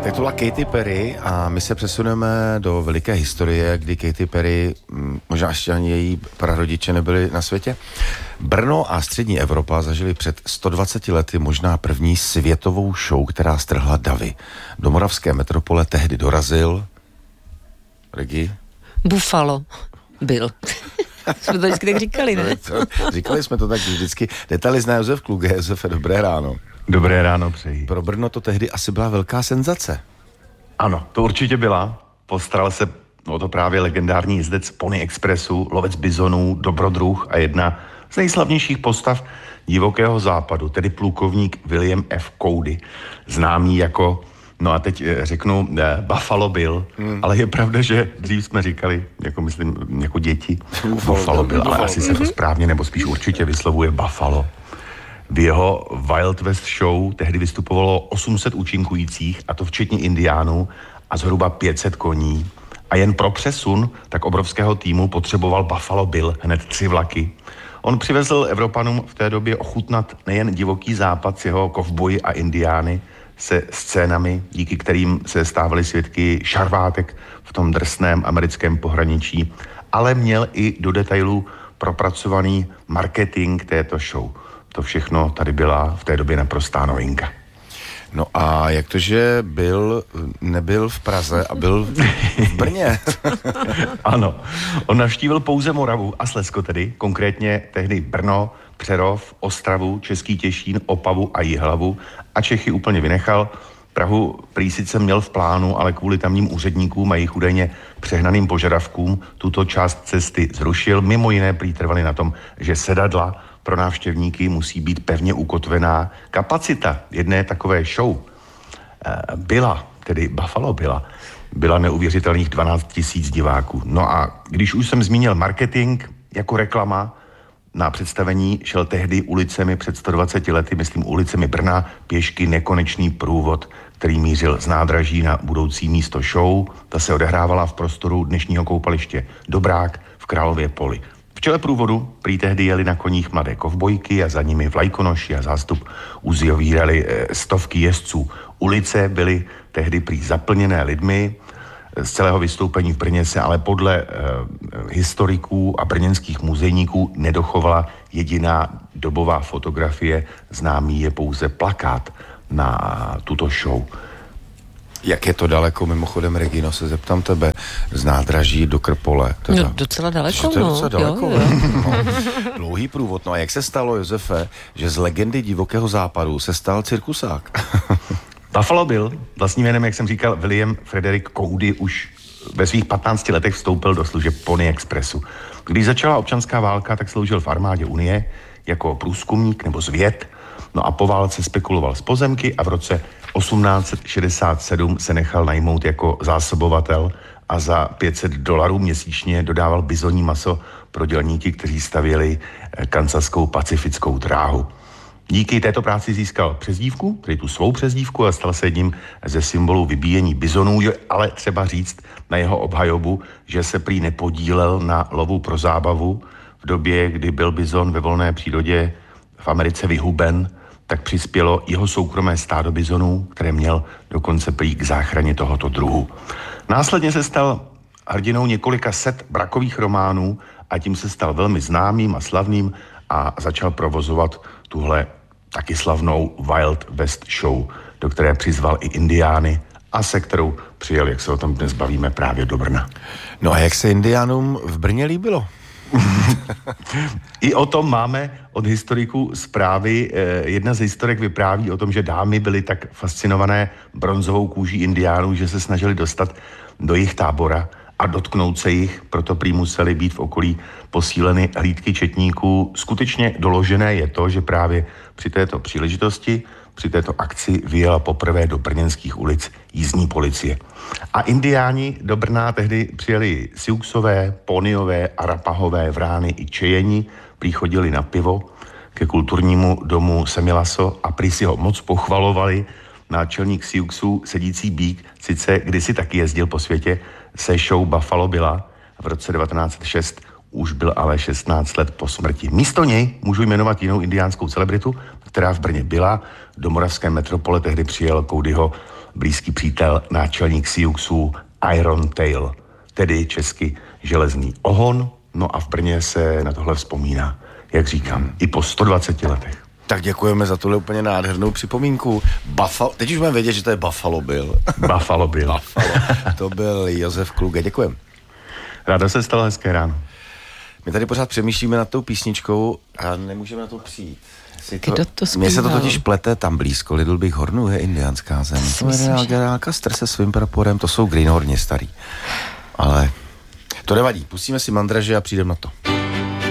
Tak to byla Katy Perry a my se přesuneme do veliké historie, kdy Katy Perry, možná ještě ani její prarodiče nebyli na světě. Brno a střední Evropa zažili před 120 lety možná první světovou show, která strhla davy. Do moravské metropole tehdy dorazil... Regi? Buffalo Bill. Jsme to vždycky tak říkali, ne? Říkali jsme to tak vždycky. Detaily zná Josef Kluge. Josefe, dobré ráno. Dobré ráno přeji. Pro Brno to tehdy asi byla velká senzace. Ano, to určitě byla. Postaral se o to právě legendární jezdec Pony Expressu, lovec bizonů, dobrodruh a jedna z nejslavnějších postav divokého západu, tedy plukovník William F. Cody, známý jako, no a teď řeknu, Buffalo Bill, ale je pravda, že dřív jsme říkali, jako myslím, jako děti, Buffalo Bill, ale asi se to správně, nebo spíš určitě vyslovuje Buffalo. V jeho Wild West Show tehdy vystupovalo 800 účinkujících, a to včetně indiánů, a zhruba 500 koní. A jen pro přesun tak obrovského týmu potřeboval Buffalo Bill hned 3 vlaky. On přivezl Evropanům v té době ochutnat nejen divoký západ s jeho kovboji a indiány se scénami, díky kterým se stávali svědky šarvátek v tom drsném americkém pohraničí, ale měl i do detailů propracovaný marketing této show. To všechno tady byla v té době naprostá novinka. No a jak to, že nebyl v Praze a byl v Brně? Ano, on navštívil pouze Moravu a Slezsko tedy, konkrétně tehdy Brno, Přerov, Ostravu, Český Těšín, Opavu a Jihlavu, a Čechy úplně vynechal. Prahu prý sice měl v plánu, ale kvůli tamním úředníkům a jejich údajně přehnaným požadavkům tuto část cesty zrušil. Mimo jiné prý trvali na tom, že sedadla pro návštěvníky musí být pevně ukotvená. Kapacita jedné takové show Buffalo byla neuvěřitelných 12 000 diváků. No a když už jsem zmínil marketing jako reklama, na představení šel tehdy ulicemi před 120 lety, myslím ulicemi Brna, pěšky nekonečný průvod, který mířil z nádraží na budoucí místo show. Ta se odehrávala v prostoru dnešního koupaliště Dobrák v Králově Poli. V čele průvodu prý tehdy jeli na koních mladé kovbojky a za nimi vlajkonoši a zástup uzjovírali stovky jezdců. Ulice byly tehdy prý zaplněné lidmi. Z celého vystoupení v Brně se ale podle historiků a brněnských muzejníků nedochovala jediná dobová fotografie. Známý je pouze plakát na tuto show. Jak je to daleko, mimochodem, Regino, se zeptám tebe, z nádraží do Krpole? Teda. No, docela daleko, to je docela daleko, jo. No. Dlouhý průvod. No a jak se stalo, Josefe, že z legendy divokého západu se stal cirkusák? Buffalo Bill, vlastním jménem, jak jsem říkal, William Frederick Cody, už ve svých 15 letech vstoupil do služeb Pony Expressu. Když začala občanská válka, tak sloužil v armádě Unie jako průzkumník nebo zvěd, no a po válce spekuloval s pozemky a v roce 1867 se nechal najmout jako zásobovatel a za $500 měsíčně dodával bizonní maso pro dělníky, kteří stavěli kansaskou pacifickou dráhu. Díky této práci získal přezdívku, tedy tu svou přezdívku, a stal se jedním ze symbolů vybíjení bizonů, ale třeba říct na jeho obhajobu, že se prý nepodílel na lovu pro zábavu. V době, kdy byl bizon ve volné přírodě v Americe vyhuben, tak přispělo jeho soukromé stádo bizonů, které měl dokonce prý k záchraně tohoto druhu. Následně se stal hrdinou několika set brakových románů a tím se stal velmi známým a slavným a začal provozovat tuhle taky slavnou Wild West Show, do které přizval i indiány a se kterou přijel, jak se o tom dnes bavíme, právě do Brna. No a jak se indiánům v Brně líbilo? I o tom máme od historiků zprávy. Jedna z historek vypráví o tom, že dámy byly tak fascinované bronzovou kůží indiánů, že se snažili dostat do jejich tábora a dotknout se jich, proto prý museli být v okolí posíleny hlídky četníků. Skutečně doložené je to, že právě při této příležitosti, při této akci vyjela poprvé do brněnských ulic jízdní policie. A indiáni do Brna tehdy přijeli Siouxové, Ponyové, Arapahové, Vrány i Čejeni, prý chodili na pivo ke kulturnímu domu Semilaso a prý si ho moc pochvalovali. Náčelník Siouxů, sedící Bík, sice kdysi taky jezdil po světě se show Buffalo Billa v roce 1906 už byl ale 16 let po smrti. Místo něj můžu jmenovat jinou indiánskou celebritu, která v Brně byla. Do moravské metropole tehdy přijel Codyho blízký přítel, náčelník Siouxů Iron Tail, tedy česky železný ohon. No a v Brně se na tohle vzpomíná, jak říkám, i po 120 letech. Tak děkujeme za tuhle úplně nádhernou připomínku. Teď už budeme vědět, že to je Buffalo Bill. Buffalo Bill. Buffalo. To byl Josef Kluge, děkujeme. Ráda se stalo, hezké ráno. My tady pořád přemýšlíme nad tou písničkou a nemůžeme na to přijít. Kdo to zpíval? Mně se to totiž plete tam blízko, Little Big Hornu je indiánská zem. To je General Custer se svým praporem, to jsou Greenhorni starý. Ale to nevadí, pustíme si Mandraže a přijdeme na to.